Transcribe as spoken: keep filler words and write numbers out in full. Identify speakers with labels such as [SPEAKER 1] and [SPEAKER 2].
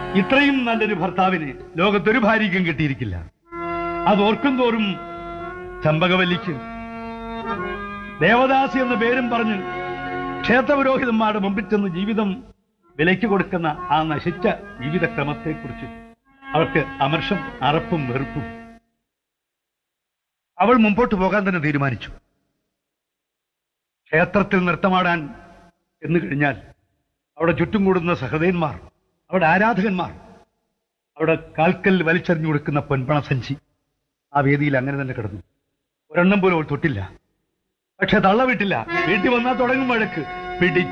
[SPEAKER 1] ഇത്രയും നല്ലൊരു ഭർത്താവിന് ലോകത്തൊരു ഭാര്യയ്ക്കും കിട്ടിയിരിക്കില്ല. അത് ഓർക്കും തോറും ചമ്പകവല്ലിക്ക് ദേവദാസി എന്ന പേരും പറഞ്ഞ് ക്ഷേത്രപുരോഹിതന്മാരുടെ മുമ്പിൽ ചെന്ന് ജീവിതം വിലയ്ക്ക് കൊടുക്കുന്ന ആ നശിച്ച ജീവിതക്രമത്തെക്കുറിച്ച് അവർക്ക് അമർഷം, അറപ്പും വെറുപ്പും. അവൾ മുമ്പോട്ട് പോകാൻ തന്നെ തീരുമാനിച്ചു. ക്ഷേത്രത്തിൽ നൃത്തമാടാൻ എന്ന് കഴിഞ്ഞാൽ അവിടെ ചുറ്റും കൂടുന്ന സഹൃദയന്മാർ, അവിടെ ആരാധകന്മാർ, അവിടെ കാൽക്കൽ വലിച്ചെറിഞ്ഞു കൊടുക്കുന്ന പൊൻപണസഞ്ചി ആ വേദിയിൽ അങ്ങനെ തന്നെ കിടന്നു. ഒരെണ്ണം പോലും അവൾ തൊട്ടില്ല. പക്ഷെ തള്ള വിട്ടില്ല. വീട്ടിൽ വന്നാൽ തുടങ്ങും വഴക്ക്. പിടി